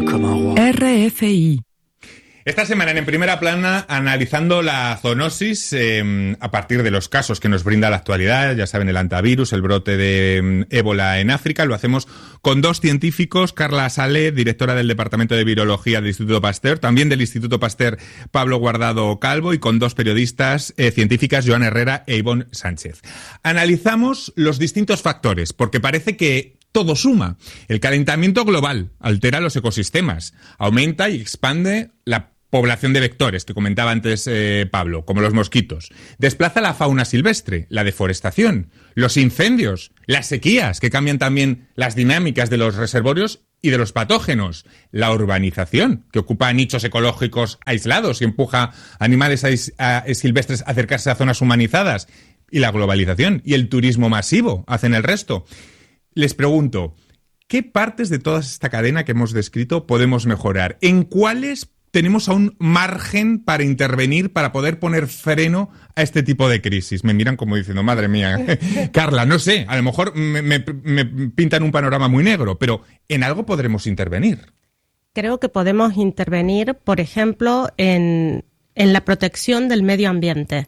comme un roi. RFI. Esta semana en Primera Plana, analizando la zoonosis a partir de los casos que nos brinda la actualidad, ya saben, el hantavirus, el brote de ébola en África. Lo hacemos con dos científicos, Carla Salé, directora del Departamento de Virología del Instituto Pasteur, también del Instituto Pasteur Pablo Guardado Calvo, y con dos periodistas científicas, Joana Herrera e Ivonne Sánchez. Analizamos los distintos factores, porque parece que todo suma. El calentamiento global altera los ecosistemas, aumenta y expande la población de vectores, que comentaba antes Pablo, como los mosquitos. Desplaza la fauna silvestre, la deforestación, los incendios, las sequías, que cambian también las dinámicas de los reservorios y de los patógenos. La urbanización, que ocupa nichos ecológicos aislados y empuja animales silvestres a acercarse a zonas humanizadas. Y la globalización y el turismo masivo hacen el resto. Les pregunto, ¿qué partes de toda esta cadena que hemos descrito podemos mejorar? ¿En cuáles tenemos aún margen para intervenir, para poder poner freno a este tipo de crisis? Me miran como diciendo, madre mía, Carla, no sé, a lo mejor me pintan un panorama muy negro, pero ¿en algo podremos intervenir? Creo que podemos intervenir, por ejemplo, en la protección del medio ambiente.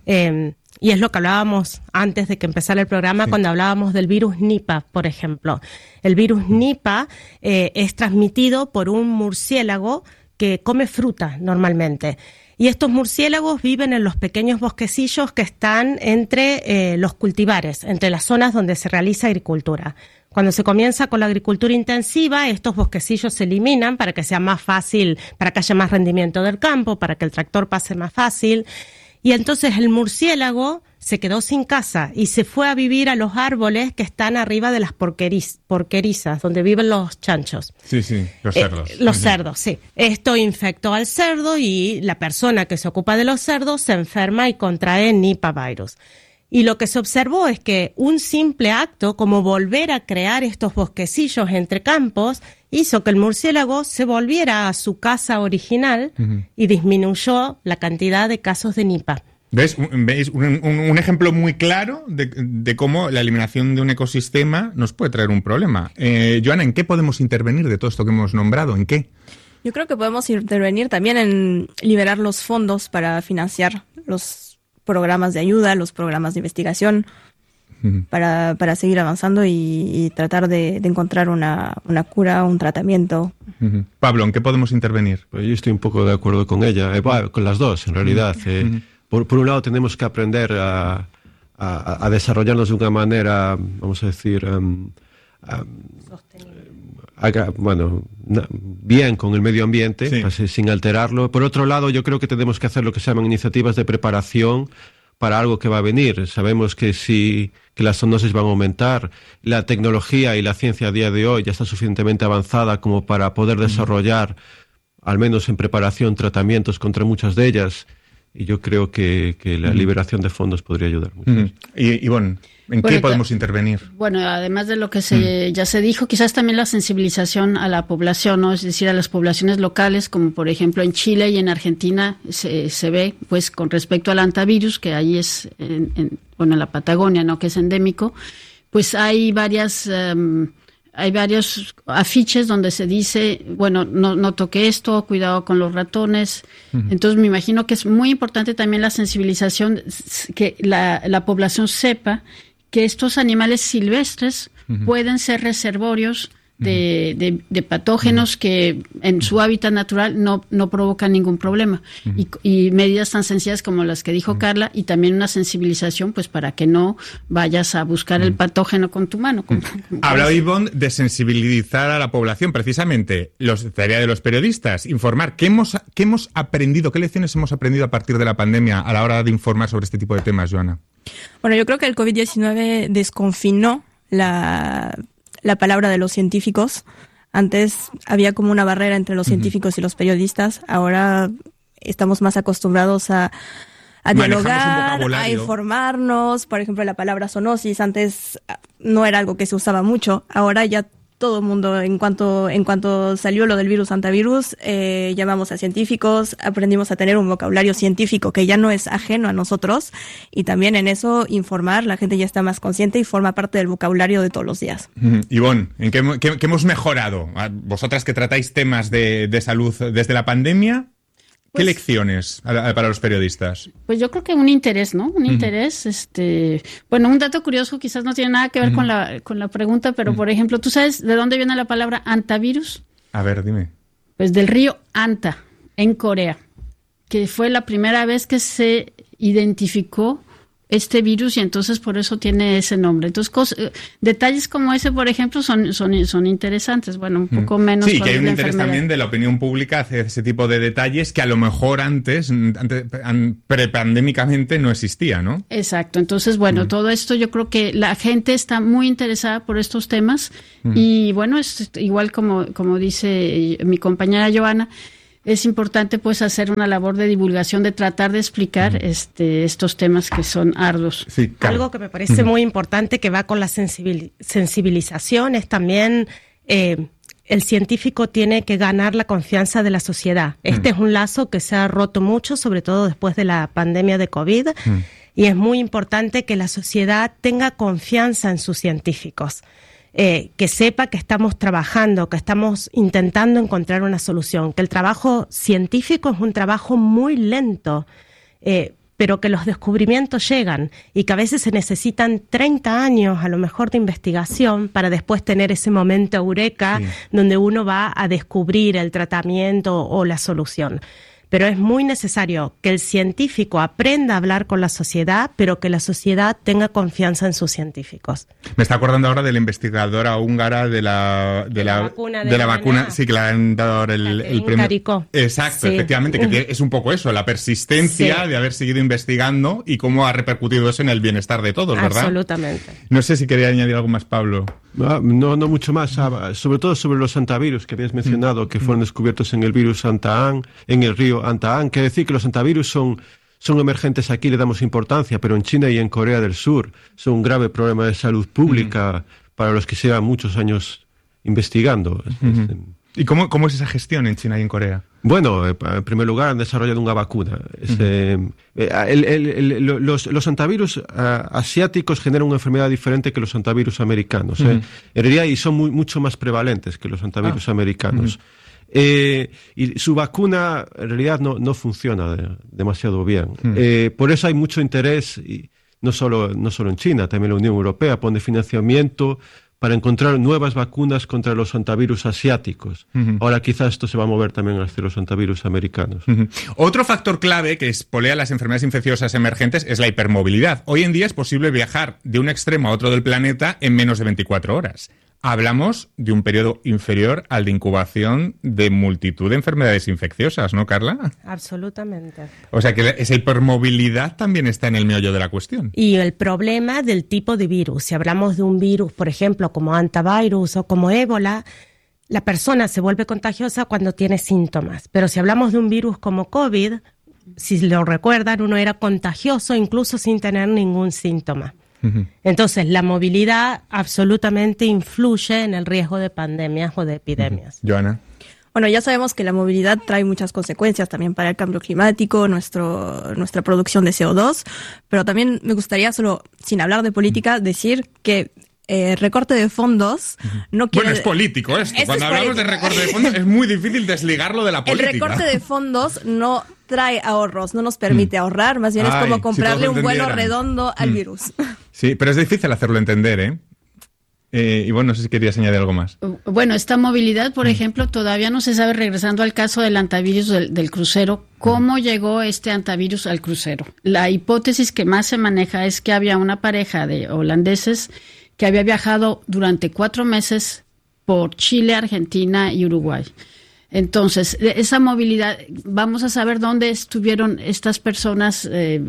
Y es lo que hablábamos antes de que empezara el programa, sí, cuando hablábamos del virus Nipah, por ejemplo. El virus Nipah es transmitido por un murciélago que come fruta normalmente. Y estos murciélagos viven en los pequeños bosquecillos que están entre los cultivares, entre las zonas donde se realiza agricultura. Cuando se comienza con la agricultura intensiva, estos bosquecillos se eliminan para que sea más fácil, para que haya más rendimiento del campo, para que el tractor pase más fácil. Y entonces el murciélago se quedó sin casa y se fue a vivir a los árboles que están arriba de las porquerizas, donde viven los chanchos. Sí, los cerdos. Los cerdos, sí. Esto infectó al cerdo y la persona que se ocupa de los cerdos se enferma y contrae Nipah virus. Y lo que se observó es que un simple acto, como volver a crear estos bosquecillos entre campos, hizo que el murciélago se volviera a su casa original y disminuyó la cantidad de casos de Nipah. ¿Ves? Un ejemplo muy claro de cómo la eliminación de un ecosistema nos puede traer un problema. Joana, ¿en qué podemos intervenir de todo esto que hemos nombrado? ¿En qué? Yo creo que podemos intervenir también en liberar los fondos para financiar los programas de ayuda, los programas de investigación, para seguir avanzando y tratar de encontrar una cura, un tratamiento. Pablo, ¿en qué podemos intervenir? Pues yo estoy un poco de acuerdo con ella, con las dos, en realidad. Por un lado, tenemos que aprender a desarrollarnos de una manera, vamos a decir, bien con el medio ambiente, sí, pues, sin alterarlo. Por otro lado, yo creo que tenemos que hacer lo que se llaman iniciativas de preparación para algo que va a venir. Sabemos que las zoonosis van a aumentar. La tecnología y la ciencia a día de hoy ya está suficientemente avanzada como para poder desarrollar, al menos en preparación, tratamientos contra muchas de ellas. Y yo creo que la liberación de fondos podría ayudar mucho. Y Ivonne, ¿en qué podemos intervenir? Bueno, además de lo que ya se dijo, quizás también la sensibilización a la población, ¿no? Es decir, a las poblaciones locales, como por ejemplo en Chile y en Argentina se ve, pues, con respecto al hantavirus, que ahí es, en la Patagonia, ¿no? Que es endémico, pues hay varios afiches donde se dice, bueno, no toque esto, cuidado con los ratones. Entonces me imagino que es muy importante también la sensibilización, que la población sepa que estos animales silvestres pueden ser reservorios de patógenos que en su hábitat natural no provocan ningún problema. Y medidas tan sencillas como las que dijo Carla, y también una sensibilización, pues, para que no vayas a buscar el patógeno con tu mano. Hablaba Ivonne de sensibilizar a la población, precisamente, tarea de los periodistas, informar. ¿Qué hemos aprendido, qué lecciones hemos aprendido a partir de la pandemia a la hora de informar sobre este tipo de temas, Joana? Bueno, yo creo que el COVID-19 desconfinó la palabra de los científicos. Antes había como una barrera entre los científicos y los periodistas. Ahora estamos más acostumbrados a dialogar, a informarnos. Por ejemplo, la palabra zoonosis antes no era algo que se usaba mucho. Ahora ya todo el mundo, en cuanto salió lo del virus antivirus, llamamos a científicos, aprendimos a tener un vocabulario científico que ya no es ajeno a nosotros, y también en eso informar, la gente ya está más consciente y forma parte del vocabulario de todos los días. Ivonne, ¿en qué hemos mejorado? Vosotras que tratáis temas de salud desde la pandemia, ¿qué lecciones para los periodistas? Pues yo creo que un interés, ¿no? Un interés, bueno, un dato curioso, quizás no tiene nada que ver con la pregunta, pero por ejemplo, ¿tú sabes de dónde viene la palabra antivirus? A ver, dime. Pues del río Anta, en Corea, que fue la primera vez que se identificó este virus y entonces por eso tiene ese nombre. Entonces, detalles como ese, por ejemplo, son interesantes. Bueno, un poco menos. Sí, que hay un interés también de la opinión pública hacia ese tipo de detalles que a lo mejor antes prepandémicamente, no existía, ¿no? Exacto. Entonces, bueno, todo esto yo creo que la gente está muy interesada por estos temas y bueno, es igual como dice mi compañera Joana, es importante pues hacer una labor de divulgación, de tratar de explicar estos temas que son arduos. Sí, claro. Algo que me parece muy importante que va con la sensibilización es también el científico tiene que ganar la confianza de la sociedad. Este es un lazo que se ha roto mucho, sobre todo después de la pandemia de COVID, y es muy importante que la sociedad tenga confianza en sus científicos. Que sepa que estamos trabajando, que estamos intentando encontrar una solución, que el trabajo científico es un trabajo muy lento, pero que los descubrimientos llegan y que a veces se necesitan 30 años a lo mejor de investigación para después tener ese momento eureka donde uno va a descubrir el tratamiento o la solución. Pero es muy necesario que el científico aprenda a hablar con la sociedad, pero que la sociedad tenga confianza en sus científicos. Me está acordando ahora de la investigadora húngara de la vacuna, sí, que le han dado ahora el premio. Caricó. Exacto, sí. Efectivamente, que es un poco eso, la persistencia de haber seguido investigando y cómo ha repercutido eso en el bienestar de todos, ¿verdad? Absolutamente. No sé si quería añadir algo más, Pablo. No mucho más, sobre todo sobre los antivirus que habías mencionado, que fueron descubiertos en el virus Antaán, en el río Antaán. Quiere decir que los antivirus son emergentes aquí, le damos importancia, pero en China y en Corea del Sur son un grave problema de salud pública para los que llevan muchos años investigando. ¿Y cómo es esa gestión en China y en Corea? Bueno, en primer lugar han desarrollado una vacuna. Los antivirus asiáticos generan una enfermedad diferente que los antivirus americanos. En realidad, y son mucho más prevalentes que los antivirus americanos. Y su vacuna en realidad no funciona demasiado bien. Por eso hay mucho interés, y no solo en China, también la Unión Europea pone financiamiento para encontrar nuevas vacunas contra los antivirus asiáticos. Ahora quizás esto se va a mover también hacia los antivirus americanos. Otro factor clave que espolea las enfermedades infecciosas emergentes es la hipermovilidad. Hoy en día es posible viajar de un extremo a otro del planeta en menos de 24 horas. Hablamos de un periodo inferior al de incubación de multitud de enfermedades infecciosas, ¿no, Carla? Absolutamente. O sea que esa hipermovilidad también está en el meollo de la cuestión. Y el problema del tipo de virus. Si hablamos de un virus, por ejemplo, como antivirus o como ébola, la persona se vuelve contagiosa cuando tiene síntomas. Pero si hablamos de un virus como COVID, si lo recuerdan, uno era contagioso incluso sin tener ningún síntoma. Entonces, la movilidad absolutamente influye en el riesgo de pandemias o de epidemias. Joana. Bueno, ya sabemos que la movilidad trae muchas consecuencias también para el cambio climático, nuestra producción de CO2, pero también me gustaría, solo sin hablar de política, decir que recorte de fondos no quiere... Bueno, es político esto. Cuando hablamos de recorte de fondos es muy difícil desligarlo de la política. El recorte de fondos no trae ahorros, no nos permite ahorrar, más bien es como comprarle un vuelo redondo al virus. Sí, pero es difícil hacerlo entender, ¿eh? Y bueno, no sé si querías añadir algo más. Bueno, esta movilidad, por ejemplo, todavía no se sabe, regresando al caso del antivirus del crucero, cómo llegó este antivirus al crucero. La hipótesis que más se maneja es que había una pareja de holandeses que había viajado durante 4 meses por Chile, Argentina y Uruguay. Entonces, esa movilidad, vamos a saber dónde estuvieron estas personas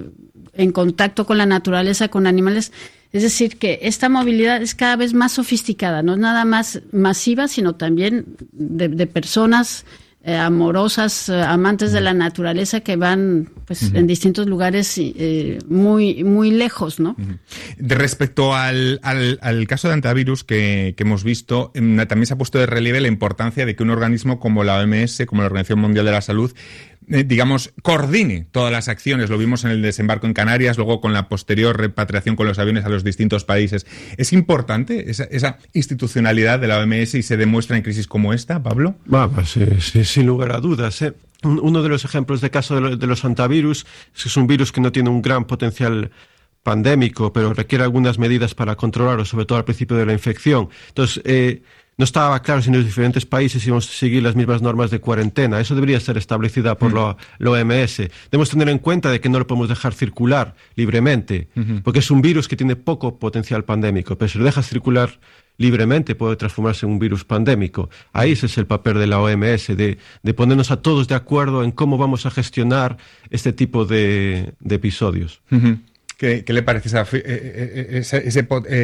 en contacto con la naturaleza, con animales. Es decir, que esta movilidad es cada vez más sofisticada, no es nada más masiva, sino también de personas amorosas, amantes de la naturaleza que van pues en distintos lugares muy, muy lejos, ¿no? Respecto al caso de antivirus que hemos visto, también se ha puesto de relieve la importancia de que un organismo como la OMS, como la Organización Mundial de la Salud, digamos, coordine todas las acciones. Lo vimos en el desembarco en Canarias, luego con la posterior repatriación con los aviones a los distintos países. ¿Es importante esa institucionalidad de la OMS y se demuestra en crisis como esta, Pablo? Sí, sin lugar a dudas. Uno de los ejemplos de caso de los antivirus es un virus que no tiene un gran potencial pandémico, pero requiere algunas medidas para controlarlo, sobre todo al principio de la infección. Entonces, no estaba claro si en los diferentes países íbamos a seguir las mismas normas de cuarentena. Eso debería ser establecida por la OMS. Debemos tener en cuenta de que no lo podemos dejar circular libremente, porque es un virus que tiene poco potencial pandémico, pero si lo dejas circular libremente puede transformarse en un virus pandémico. Ahí ese es el papel de la OMS, de ponernos a todos de acuerdo en cómo vamos a gestionar este tipo de episodios. ¿Qué le parece ese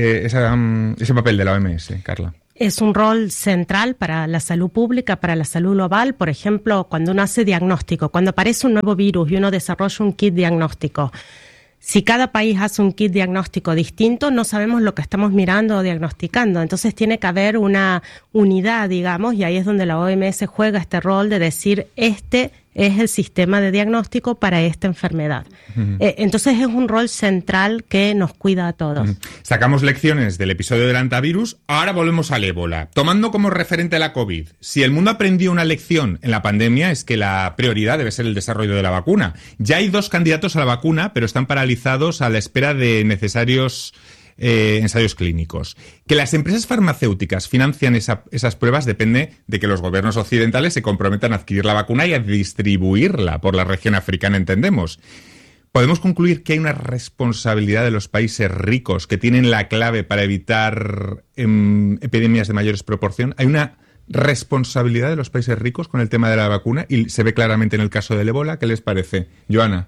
papel de la OMS, Carla? Es un rol central para la salud pública, para la salud global. Por ejemplo, cuando uno hace diagnóstico, cuando aparece un nuevo virus y uno desarrolla un kit diagnóstico, si cada país hace un kit diagnóstico distinto, no sabemos lo que estamos mirando o diagnosticando. Entonces tiene que haber una unidad, digamos, y ahí es donde la OMS juega este rol de decir, este es el sistema de diagnóstico para esta enfermedad. Entonces es un rol central que nos cuida a todos. Sacamos lecciones del episodio del antivirus, ahora volvemos al ébola. Tomando como referente la COVID, si el mundo aprendió una lección en la pandemia es que la prioridad debe ser el desarrollo de la vacuna. Ya hay 2 candidatos a la vacuna, pero están paralizados a la espera de necesarios ensayos clínicos. Que las empresas farmacéuticas financian esas pruebas depende de que los gobiernos occidentales se comprometan a adquirir la vacuna y a distribuirla por la región africana, entendemos. ¿Podemos concluir que hay una responsabilidad de los países ricos que tienen la clave para evitar epidemias de mayores proporción? ¿Hay una responsabilidad de los países ricos con el tema de la vacuna? Y se ve claramente en el caso del ébola. ¿Qué les parece? Joana.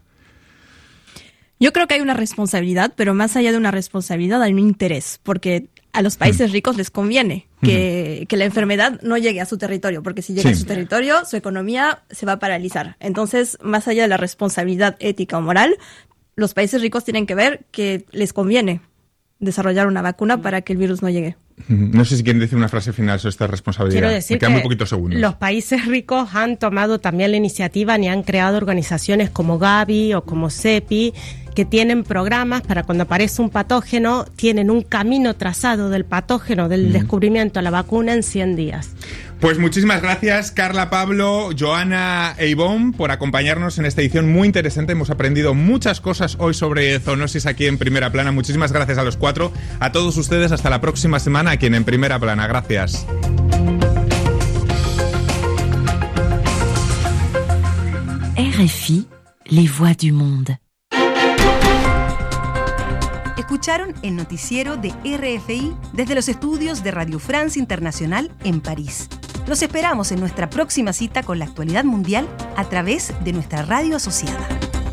Yo creo que hay una responsabilidad, pero más allá de una responsabilidad hay un interés, porque a los países ricos les conviene que la enfermedad no llegue a su territorio, porque si llega a su territorio, su economía se va a paralizar. Entonces, más allá de la responsabilidad ética o moral, los países ricos tienen que ver que les conviene desarrollar una vacuna para que el virus no llegue. No sé si quieren decir una frase final sobre esta responsabilidad. Quiero decir que muy poquitos segundos. Los países ricos han tomado también la iniciativa y han creado organizaciones como Gavi o como CEPI que tienen programas para cuando aparece un patógeno, tienen un camino trazado del patógeno, del descubrimiento a la vacuna en 100 días. Pues muchísimas gracias, Carla, Pablo, Joana e Ivonne, por acompañarnos en esta edición muy interesante. Hemos aprendido muchas cosas hoy sobre zoonosis aquí en Primera Plana. Muchísimas gracias a los 4. A todos ustedes, hasta la próxima semana aquí en Primera Plana. Gracias. RFI, les voix du monde. Escucharon el noticiero de RFI desde los estudios de Radio France Internacional en París. Los esperamos en nuestra próxima cita con la actualidad mundial a través de nuestra radio asociada.